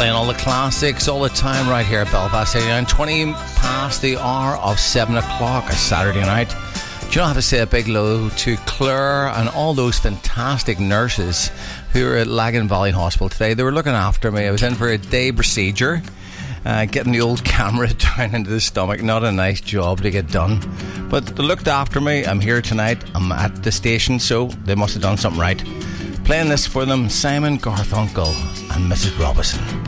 Playing all the classics all the time right here at Belfast 89, 20 past the hour of 7 o'clock a Saturday night. Do you know, I have to say a big hello to Claire and all those fantastic nurses who are at Lagan Valley Hospital today. They were looking after me. I was in for a day procedure, getting the old camera down into the stomach. Not a nice job to get done, but they looked after me. I'm here tonight. I'm at the station, so they must have done something right. Playing this for them, Simon Garfunkel and Mrs. Robinson.